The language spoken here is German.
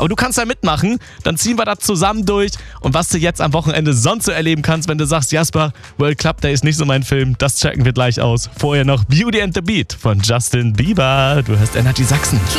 Aber du kannst da mitmachen, dann ziehen wir das zusammen durch. Und was du jetzt am Wochenende sonst so erleben kannst, wenn du sagst, Jasper, World Club Day ist nicht so mein Film, das checken wir gleich aus. Vorher noch Beauty and the Beat von Justin Bieber. Du hörst Energy Sachsen.